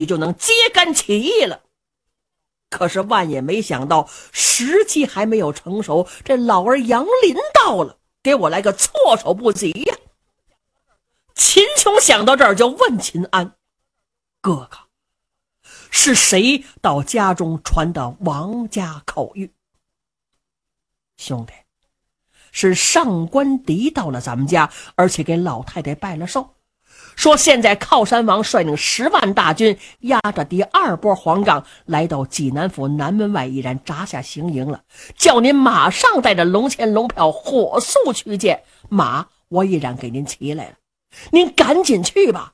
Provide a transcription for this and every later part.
就能揭竿起义了。可是万也没想到时机还没有成熟，这老儿杨林到了，给我来个措手不及呀。秦琼想到这儿就问秦安：哥哥，是谁到家中传的王家口谕？兄弟，是上官迪到了咱们家，而且给老太太拜了寿，说现在靠山王率领10万大军，压着第2波黄杠来到济南府南门外，已然扎下行营了，叫您马上带着龙钱龙票火速去见。马我已然给您骑来了，您赶紧去吧。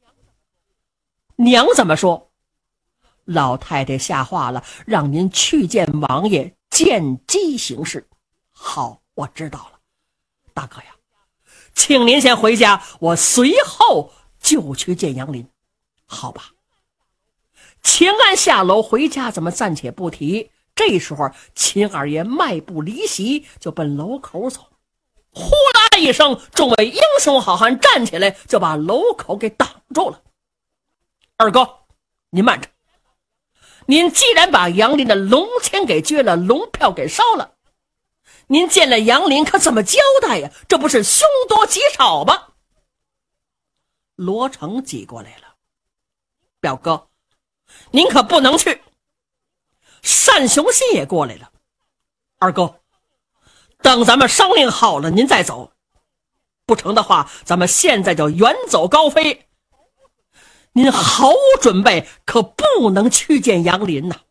娘怎么说？老太太下话了，让您去见王爷，见机行事。好，我知道了。大哥呀，请您先回家，我随后就去见杨林。好吧。秦安下楼回家，怎么暂且不提。这时候秦二爷迈步离席，就奔楼口走。呼啦一声，众位英雄好汉站起来，就把楼口给挡住了。二哥，您慢着，您既然把杨林的龙钱给撅了，龙票给烧了，您见了杨林可怎么交代呀？这不是凶多吉少吗？罗成挤过来了：表哥，您可不能去。单雄信也过来了：二哥，等咱们商量好了您再走，不成的话咱们现在就远走高飞。您毫无准备，可不能去见杨林呐。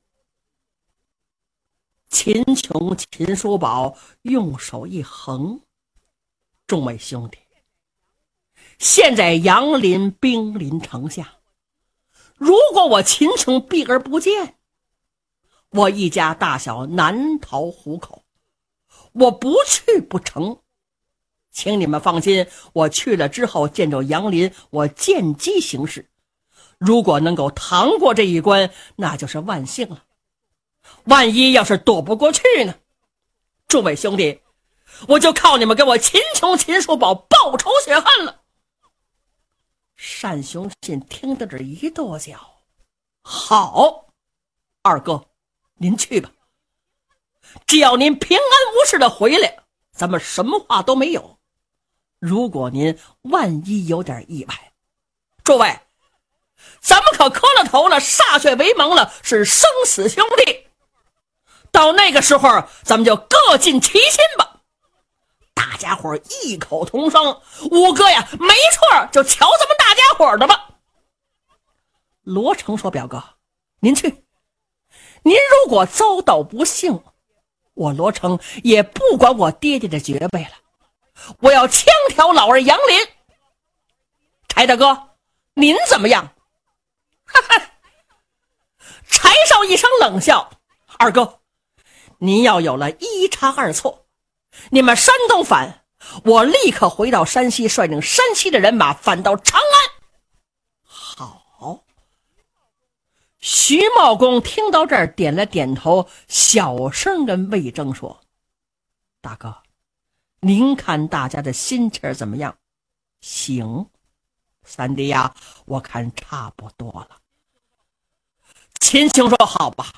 秦琼、秦叔宝用手一横：众位兄弟，现在杨林兵临城下，如果我秦琼避而不见，我一家大小难逃虎口，我不去不成。请你们放心，我去了之后见着杨林，我见机行事。如果能够扛过这一关，那就是万幸了。万一要是躲不过去呢？诸位兄弟，我就靠你们给我秦琼、秦叔宝报仇雪恨了。单雄信听到这一跺脚：好，二哥，您去吧，只要您平安无事的回来，咱们什么话都没有。如果您万一有点意外，诸位，咱们可磕了头了，歃血为盟了，是生死兄弟。到那个时候，咱们就各尽其心吧。大家伙异口同声：五哥呀，没错，就瞧咱们大家伙的吧。罗成说：表哥，您去。您如果遭到不幸，我罗成也不管我爹爹的爵位了，我要枪挑老儿杨林。柴大哥，您怎么样？哈哈，柴少一声冷笑：二哥，您要有了一差二错，你们山东反，我立刻回到山西，率领山西的人马反到长安。好。徐茂公听到这儿点了点头，小声跟魏征说：大哥，您看大家的心气儿怎么样？行。三弟呀，我看差不多了。秦琼说：好吧。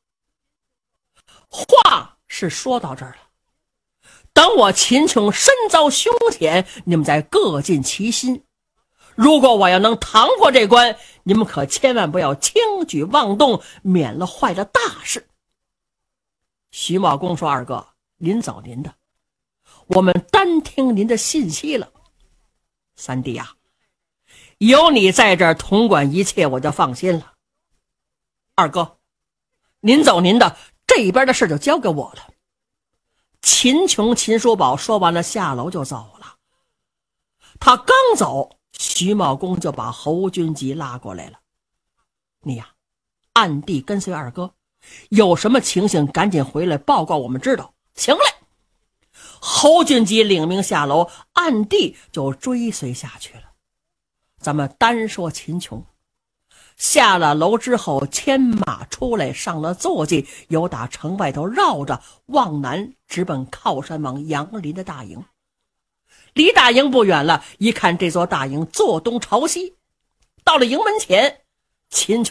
话是说到这儿了，等我秦琼身遭凶险，你们再各尽其心。如果我要能扛过这关，你们可千万不要轻举妄动，免了坏了大事。徐茂公说：二哥，您走您的，我们单听您的信息了。三弟呀，有你在这儿统管一切，我就放心了。二哥，您走您的，这边的事就交给我了。秦琼、秦叔宝说完了，下楼就走了。他刚走，徐茂公就把侯君集拉过来了：你呀，暗地跟随二哥，有什么情形赶紧回来报告我们知道。行嘞。侯君集领命下楼，暗地就追随下去了。咱们单说秦琼，下了楼之后牵马出来，上了坐骑，由打城外头绕着往南直奔靠山王杨林的大营。离大营不远了，一看这座大营坐东朝西，到了营门前， 秦琼